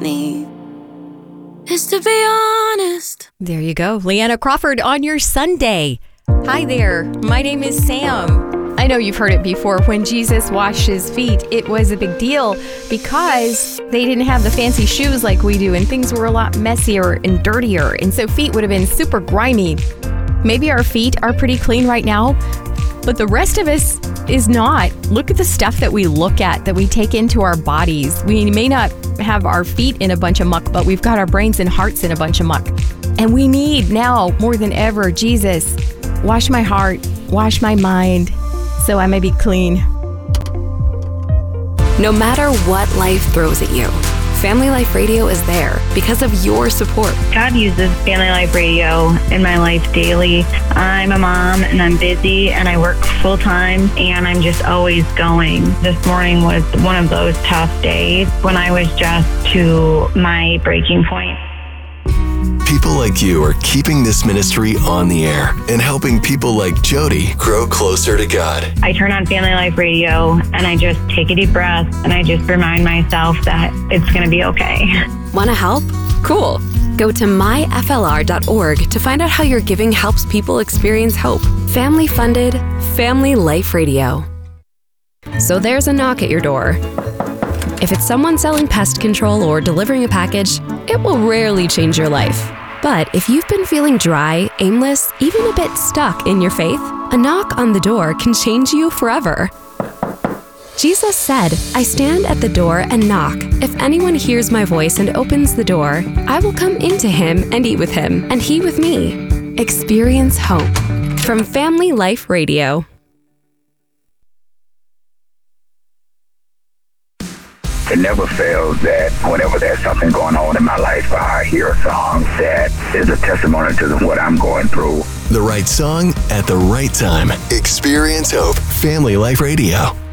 need is to be honest. There you go. Leanna Crawford on your Sunday. Hi there. My name is Sam. I know you've heard it before. When Jesus washed his feet, it was a big deal because they didn't have the fancy shoes like we do, and things were a lot messier and dirtier. And so feet would have been super grimy. Maybe our feet are pretty clean right now, but the rest of us is not. Look at the stuff that we look at, that we take into our bodies. We may not have our feet in a bunch of muck, but we've got our brains and hearts in a bunch of muck. And we need now more than ever, Jesus, wash my heart, wash my mind, so I may be clean. No matter what life throws at you, Family Life Radio is there because of your support. God uses Family Life Radio in my life daily. I'm a mom and I'm busy and I work full time and I'm just always going. This morning was one of those tough days when I was just to my breaking point. People like you are keeping this ministry on the air and helping people like Jody grow closer to God. I turn on Family Life Radio and I just take a deep breath and I just remind myself that it's going to be okay. Want to help? Cool. Go to myflr.org to find out how your giving helps people experience hope. Family funded, Family Life Radio. So there's a knock at your door. If it's someone selling pest control or delivering a package, it will rarely change your life. But if you've been feeling dry, aimless, even a bit stuck in your faith, a knock on the door can change you forever. Jesus said, "I stand at the door and knock. If anyone hears my voice and opens the door, I will come into him and eat with him, and he with me." Experience hope. From Family Life Radio. It never fails that whenever there's something going on in my life, I hear a song that is a testimony to what I'm going through. The right song at the right time. Experience hope. Family Life Radio.